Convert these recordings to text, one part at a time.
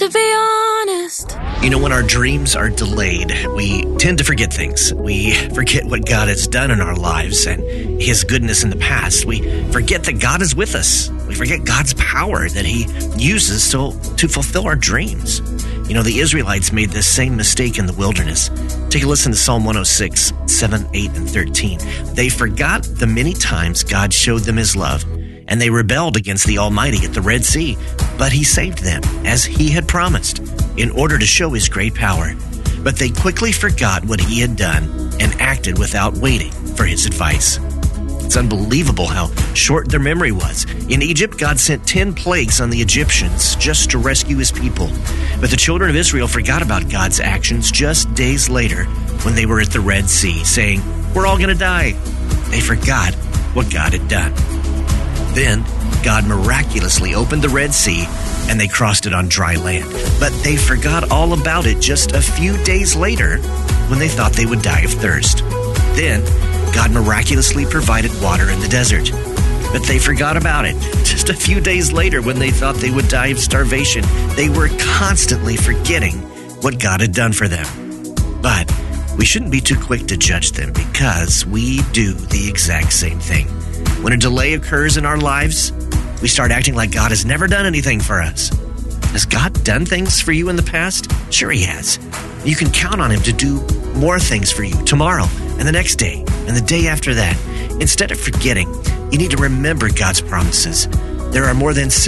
to be honest. You know, when our dreams are delayed, we tend to forget things. We forget what God has done in our lives and His goodness in the past. We forget that God is with us. We forget God's power that He uses to fulfill our dreams. You know, the Israelites made this same mistake in the wilderness. Take a listen to Psalm 106, 7, 8, and 13. They forgot the many times God showed them His love, and they rebelled against the Almighty at the Red Sea. But He saved them, as He had promised, in order to show His great power. But they quickly forgot what He had done and acted without waiting for His advice. It's unbelievable how short their memory was. In Egypt, God sent 10 plagues on the Egyptians just to rescue His people. But the children of Israel forgot about God's actions just days later when they were at the Red Sea, saying, "We're all going to die." They forgot what God had done. Then God miraculously opened the Red Sea and they crossed it on dry land. But they forgot all about it just a few days later when they thought they would die of thirst. Then God miraculously provided water in the desert. But they forgot about it just a few days later when they thought they would die of starvation. They were constantly forgetting what God had done for them. But we shouldn't be too quick to judge them because we do the exact same thing. When a delay occurs in our lives, we start acting like God has never done anything for us. Has God done things for you in the past? Sure He has. You can count on Him to do more things for you tomorrow and the next day and the day after that. Instead of forgetting, you need to remember God's promises. There are more than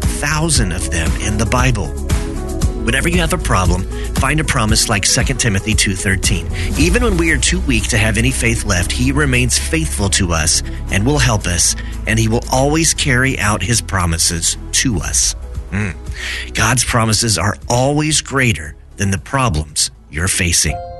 7,000 of them in the Bible. Whenever you have a problem, find a promise like 2 Timothy 2:13. Even when we are too weak to have any faith left, He remains faithful to us and will help us, and He will always carry out His promises to us. God's promises are always greater than the problems you're facing.